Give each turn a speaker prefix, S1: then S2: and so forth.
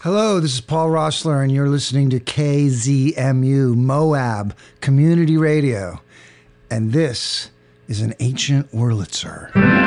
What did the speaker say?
S1: Hello, this is Paul Rossler, and you're listening to KZMU Moab Community Radio. And this is an ancient Wurlitzer.